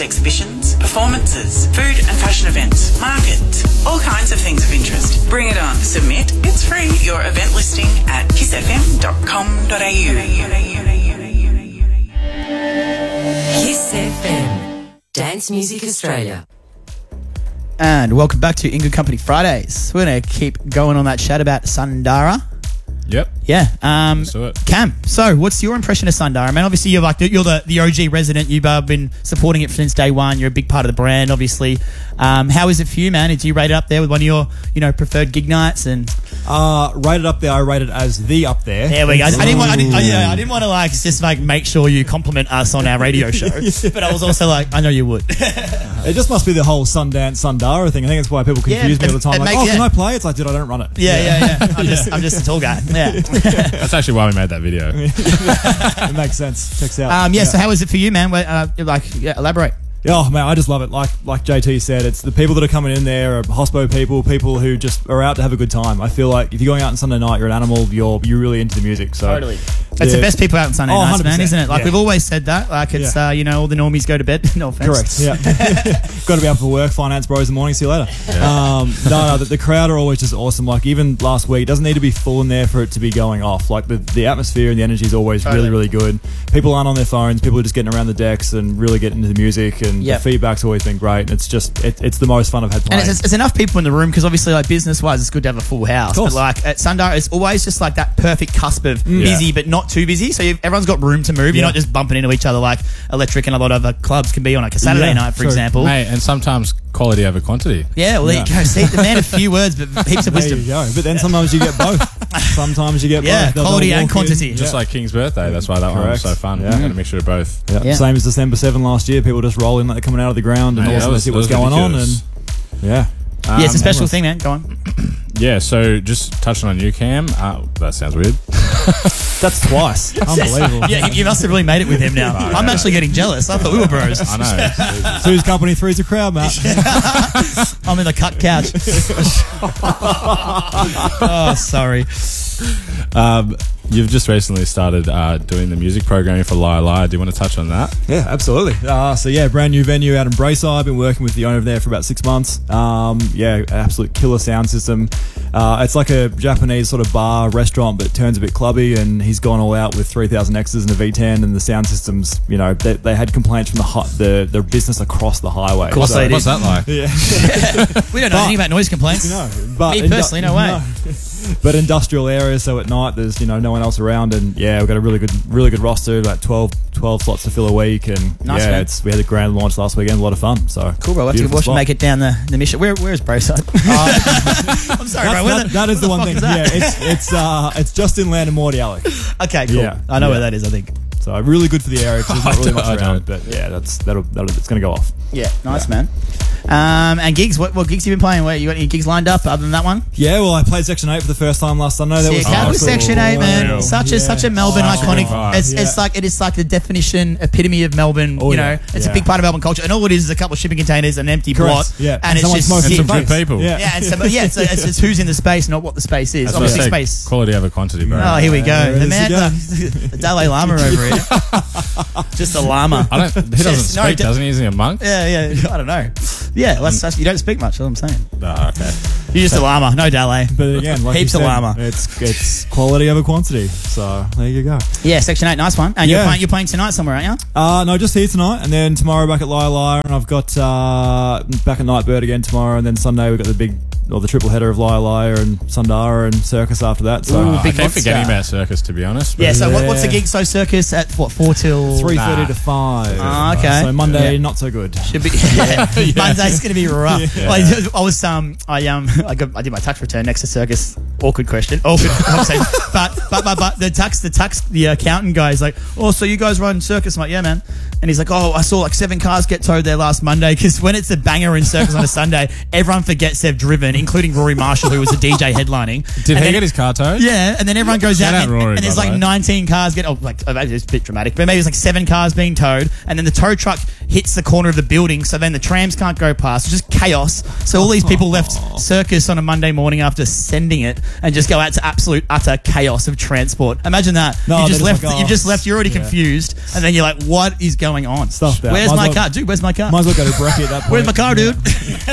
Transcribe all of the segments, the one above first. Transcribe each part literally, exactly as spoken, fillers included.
exhibitions, performances, food and fashion events, market, all kinds of things of interest. Bring it on. Submit. It's free. Your event listing at kiss f m dot com dot a u. Kiss F M, Dance Music Australia. And welcome back to In Good Company Fridays. We're going to keep going on that chat about Sundara. Yep. Yeah. Um, Let's do it. Cam, so what's your impression of Sundara? Man, obviously you're like the, you're the, the O G resident. You've uh, been supporting it since day one. You're a big part of the brand, obviously. Um, how is it for you, man? Did you rate it up there with one of your, you know, preferred gig nights? And uh, rated up there, I rated it as the up there. There we go. I, I didn't want. I didn't, I, yeah, I didn't want to like just like make sure you compliment us on our radio show, but I was also like, I know you would. It just must be the whole Sundance Sundara thing. I think that's why people confuse Yeah, me all the time. it Like, make- oh, yeah. can I play? It's like, dude, I don't run it. Yeah, yeah, yeah. I'm just, I'm just a tall guy. Yeah. That's actually why we made that video. It makes sense. Checks out. Um, yeah, So how is it for you, man? Where, uh, like, yeah, elaborate. Oh man, I just love it. Like like J T said, it's the people that are coming in there are hospo people, people who just are out to have a good time. I feel like if you're going out on Sunday night, you're an animal. You're you're really into the music. So Totally. It's the best people out on Sunday Oh, nights, man, one hundred percent. isn't it? Like Yeah. we've always said that. Like it's Yeah. uh, you know, all the normies go to bed. No offense. Correct. Yeah. Got to be up for work. Finance bros in the morning. See you later. Um, no, no. The, the crowd are always just awesome. Like even last week, it doesn't need to be full in there for it to be going off. Like the, the atmosphere and the energy is always Totally. really, really good. People aren't on their phones. People are just getting around the decks and really getting into the music. And Yep. the feedback's always been great. It's just it, it's the most fun I've had And playing. it's, it's enough people in the room because obviously, like business-wise, it's good to have a full house. course. But like at Sundara, it's always just like that perfect cusp of busy but not too busy. So you've, everyone's got room to move. You're Yeah. not just bumping into each other like Electric and a lot of other clubs can be on like a Saturday Yeah, night, for true. example. Mate, and sometimes quality over quantity. Yeah, well, there you Yeah. go. See, the man of few words, but heaps of there wisdom. you go. But then sometimes you get both. Sometimes you get Yeah, both. They'll- quality they'll and walk in. quantity. Just Yeah. like King's birthday. That's why that one was Correct. so fun. Yeah. Yeah. Got a mixture of both. Yeah. Yeah. Same as December seventh last year. People just roll in like they're coming out of the ground and Mate, all that of a was- sudden see that what's was going on. ridiculous. And yeah. Yeah, it's a Um, special thing, man. Go on. Yeah, so just touching on you, Cam. Uh, that sounds weird. That's twice. Unbelievable. Yeah, you, you must have really made it with him now. I'm actually getting jealous. I thought we were bros. I know. Two's company, three's a crowd, mate. I'm in the cut couch. Oh, sorry. Um, you've just recently started uh, doing the music programming for Liar Liar. Do you want to touch on that? Yeah, absolutely. Uh, so yeah, brand new venue out in Brayside. I've been working with the owner there for about six months. Um, yeah, absolute killer sound system. Uh, it's like a Japanese sort of bar restaurant, but it turns a bit clubby. And he's gone all out with three thousand X's and a V ten, and the sound systems. You know, they, they had complaints from the hi- the the business across the highway. Of course So- they did. What's that like? Yeah. We don't know But- anything about noise complaints. No, but Me personally, no way. But industrial areas, so at night there's you know no one else around, and yeah, we've got a really good, really good roster, like twelve, twelve slots to fill a week, and Nice, yeah, man. it's we had a grand launch last weekend, a lot of fun. So Cool, bro. Let's beautiful watch spot. make it down the, the mission. Where Where is Brayside? I'm sorry, That's- bro. Where that, the, that is the where one fuck thing. is that? Yeah, it's it's uh it's just inland and Morty Alec. Okay, cool. Yeah, I know yeah. where that is. I think. So really good for the area because there's not really I much don't- I around. But yeah, that's that'll, that'll it's going to go off. Yeah, nice, man. Um, and gigs. What, what gigs you been playing? Where you got any gigs lined up other than that one? Yeah, well, I played Section eight for the first time last Sunday. That Sick. was How was absolute- Section Eight, man? Unreal. Such a Yeah. such a Melbourne Such a iconic. good vibe. It's, it's Yeah. like it is like the definition, epitome of Melbourne. Oh, you know, yeah. it's a Yeah. big part of Melbourne culture, and all it is is a couple of shipping containers, an empty Correct. plot, Yeah. and it's Someone just smoking sick. some some good vapes. people. Yeah. Yeah, and so, but yeah, it's, it's, it's who's in the space, not what the space is. That's what I Obviously, say, space. quality over quantity, bro. Oh, here we go. There The it man, is again. the, the Dalai Lama over here. Just a llama. I don't. He doesn't Yes, no, speak, he do- doesn't he? Is he a monk? Yeah, yeah. I don't know. Yeah, that's, that's, you don't speak much. That's what I'm saying. Oh, okay. You're just a llama, no Dalai. But again, like Heaps you of said, llama. It's it's quality over quantity. So there you go. Yeah, Section Eight, nice one. And you're Yeah. playing, you're playing tonight somewhere, aren't you? Uh, no, just here tonight, and then tomorrow back at Liar Liar, and I've got uh, back at Nightbird again tomorrow, and then Sunday we've got the big, or the triple header of Liar Liar and Sundara and Circus after that. So Ooh, Uh, I big keep monster. forgetting about Circus, to be honest. but- Yeah. So what, what's the Yeah. gig? So Circus at what four till three thirty Nah. to five. Ah, okay. So Monday Yeah. not so good. Should be. Yeah. Monday's going to be rough. Yeah. Well, I, I was um I um I, got, I did my tax return next to Circus. Awkward question. Awkward conversation. But but but but the tax the tax the accountant guy is like, oh, so you guys run Circus? I'm like, yeah, man. And he's like, oh, I saw like seven cars get towed there last Monday because when it's a banger in Circus on a Sunday, everyone forgets they've driven, including Rory Marshall, who was the D J headlining. Did And he then- get his car towed? Yeah, and then everyone goes Shout out, out and, Rory, and there's by like the way. nineteen cars get, oh, like oh, maybe it's a bit dramatic, but maybe it's like seven cars being towed, and then the tow truck hits the corner of the building, so then the trams can't go past. It's just chaos. So all these people left Circus on a Monday morning after sending it and just go out to absolute utter chaos of transport. Imagine that. No, you just they're left. just like, You've oh, just left. You're already yeah. confused, and then you're like, "What is going on? Stuffed out. Where's Might my as well- car, dude? Where's my car? Might as well go to Brekkie at that point. Where's my car, dude?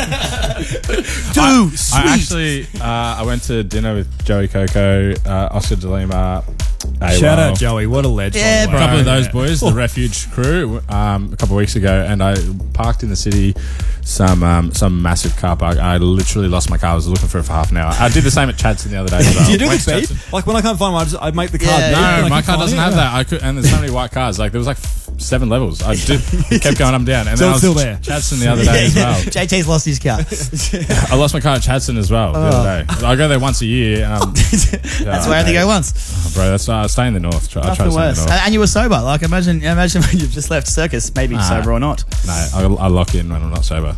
I, dude, sweet. I actually, uh, I went to dinner with Joey Coco, uh, Oscar De Lima. Shout AWOL. out Joey, what a legend. Yeah, by the bro. way. A couple of those Yeah. boys, the Refuge crew, um, a couple of weeks ago, and I parked in the city, some um, some massive car park. I literally lost my car. I was looking for it for half an hour. I did the same at Chadson the other day as well. Do you do Went the to beep? Chadson. Like when I can't find one, I, just, I make the card Yeah, beep. yeah. and No, I my can car find doesn't it, have yeah. that. I could, and there's so many white cars. Like there was like f- seven levels. I did, kept going up and down, and So then I it's was still there. Chadson the other day as well. J T's lost his car. I lost my car at Chadson as well the other day. I go there once a year. And I'm, That's where I only go once. Oh, bro, that's I stay in the north. Try, I try Nothing to stay in worse. the north. And, and you were sober. Like imagine, imagine when you've just left Circus, maybe Nah. sober or not. No, I, I lock in when I'm not sober.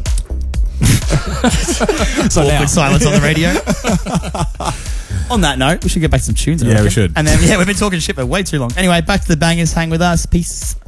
So now, Awkward silence on the radio. On that note, we should get back to some tunes. I Yeah, we reckon. should. And then, yeah, we've been talking shit for way too long. Anyway, back to the bangers. Hang with us. Peace.